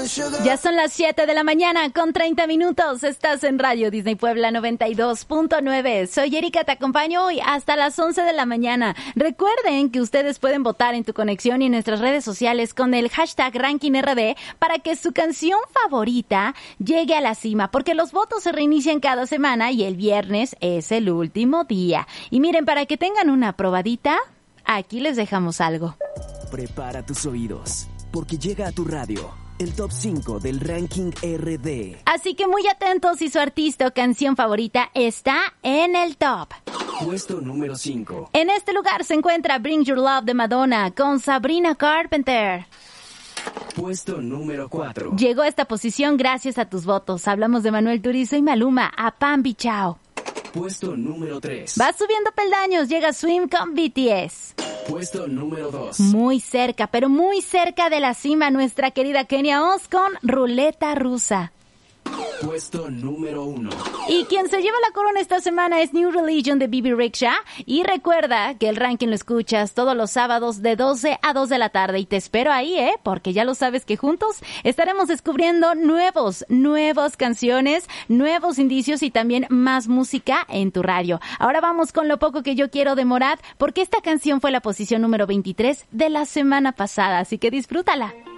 Ya son las 7 de la mañana con 30 minutos. Estás en Radio Disney Puebla 92.9. Soy Erika, te acompaño hoy hasta las 11 de la mañana. Recuerden que ustedes pueden votar en Tu Conexión y en nuestras redes sociales con el hashtag RankingRD para que su canción favorita llegue a la cima, porque los votos se reinician cada semana y el viernes es el último día. Y miren, para que tengan una probadita, aquí les dejamos algo. Prepara tus oídos, porque llega a tu radio el top 5 del ranking RD. Así que muy atentos si su artista o canción favorita está en el top. Puesto número 5. En este lugar se encuentra Bring Your Love de Madonna con Sabrina Carpenter. Puesto número 4. Llegó a esta posición gracias a tus votos. Hablamos de Manuel Turizo y Maluma, a Pambi Chao. Puesto número 3. Va subiendo peldaños, llega Swim con BTS. Puesto número 2. Muy cerca, pero muy cerca de la cima, nuestra querida Kenia Oz con Ruleta Rusa. Puesto número 1. Y quien se lleva la corona esta semana es New Religion de Bibi Rexha. Y recuerda que el ranking lo escuchas todos los sábados de 12 a 2 de la tarde. Y te espero ahí, porque ya lo sabes que juntos estaremos descubriendo nuevas canciones, nuevos indicios y también más música en tu radio. Ahora vamos con Lo Poco Que Yo Quiero de Morat, porque esta canción fue la posición número 23 de la semana pasada. Así que disfrútala.